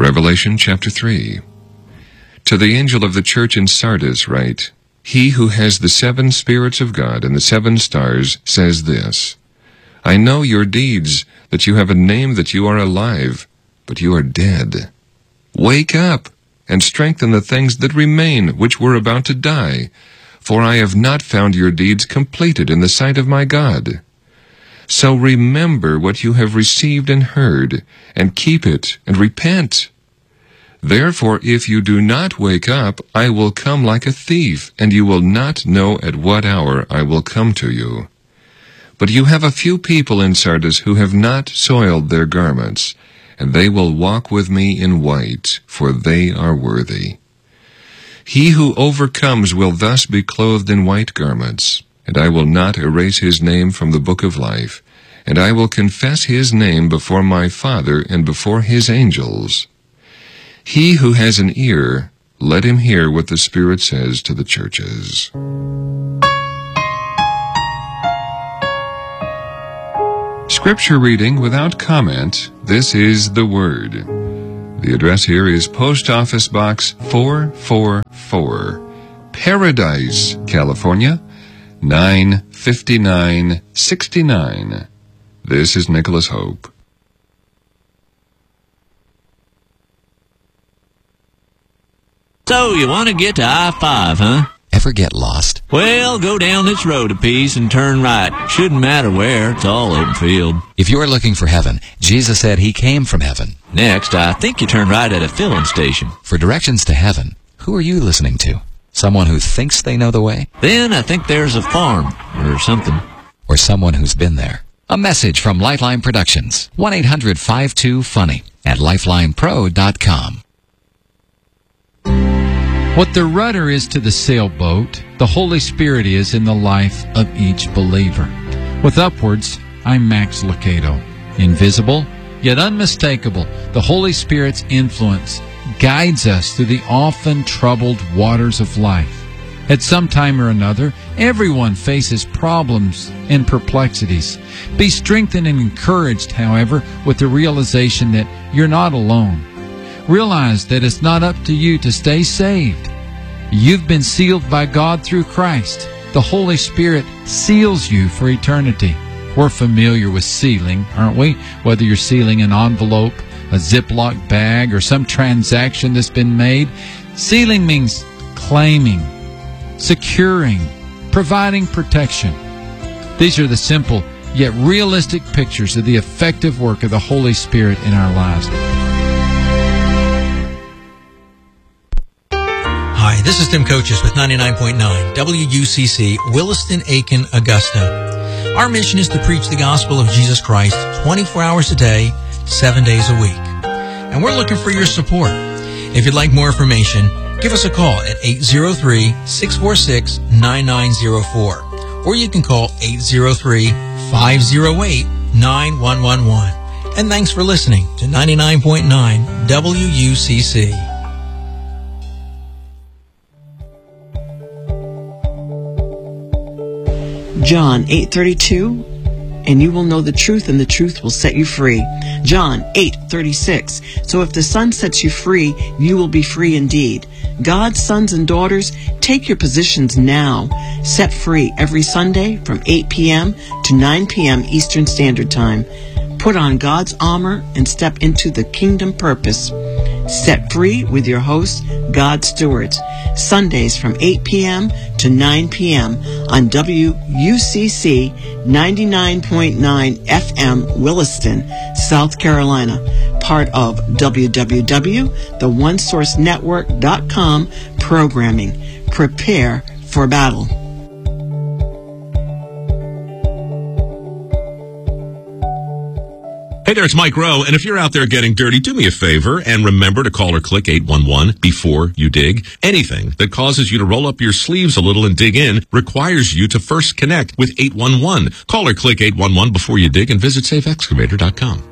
Revelation chapter 3. To the angel of the church in Sardis write, He who has the 7 spirits of God and the 7 stars says this, I know your deeds, that you have a name, that you are alive, but you are dead. Wake up, and strengthen the things that remain, which were about to die, for I have not found your deeds completed in the sight of my God. So remember what you have received and heard, and keep it, and repent. Therefore, if you do not wake up, I will come like a thief, and you will not know at what hour I will come to you. But you have a few people in Sardis who have not soiled their garments, and they will walk with me in white, for they are worthy. He who overcomes will thus be clothed in white garments, and I will not erase his name from the book of life, and I will confess his name before my Father and before his angels. He who has an ear, let him hear what the Spirit says to the churches. Scripture reading without comment. This is the Word. The address here is Post Office Box 444, Paradise, California, 95969. This is Nicholas Hope. So, you want to get to I-5, huh? Ever get lost? Well, go down this road a piece and turn right. Shouldn't matter where, it's all open field. If you're looking for heaven, Jesus said he came from heaven. Next, I think you turn right at a filling station. For directions to heaven, who are you listening to? Someone who thinks they know the way? Then I think there's a farm, or something. Or someone who's been there. A message from Lifeline Productions. 1-800-52-FUNNY at lifelinepro.com. What the rudder is to the sailboat, the Holy Spirit is in the life of each believer. With Upwards, I'm Max Lucado. Invisible, yet unmistakable, the Holy Spirit's influence guides us through the often troubled waters of life. At some time or another, everyone faces problems and perplexities. Be strengthened and encouraged, however, with the realization that you're not alone. Realize that it's not up to you to stay saved. You've been sealed by God through Christ. The Holy Spirit seals you for eternity. We're familiar with sealing, aren't we? Whether you're sealing an envelope, a Ziploc bag, or some transaction that's been made. Sealing means claiming, securing, providing protection. These are the simple yet realistic pictures of the effective work of the Holy Spirit in our lives. Hi, this is Tim Coaches with 99.9 WUCC, Williston, Aiken, Augusta. Our mission is to preach the gospel of Jesus Christ 24 hours a day, 7 days a week. And we're looking for your support. If you'd like more information, give us a call at 803-646-9904. Or you can call 803-508-9111. And thanks for listening to 99.9 WUCC. John 8:32, and you will know the truth, and the truth will set you free. John 8:36, so if the Son sets you free, you will be free indeed. God's sons and daughters, take your positions now. Set free every Sunday from 8 p.m. to 9 p.m. Eastern Standard Time. Put on God's armor and step into the kingdom purpose. Set free with your host, God Stewards. Sundays from 8 p.m. to 9 p.m. on WUCC 99.9 FM Williston, South Carolina. Part of www.theonesourcenetwork.com programming. Prepare for battle. Hey there, it's Mike Rowe, and if you're out there getting dirty, do me a favor and remember to call or click 811 before you dig. Anything that causes you to roll up your sleeves a little and dig in requires you to first connect with 811. Call or click 811 before you dig and visit safeexcavator.com.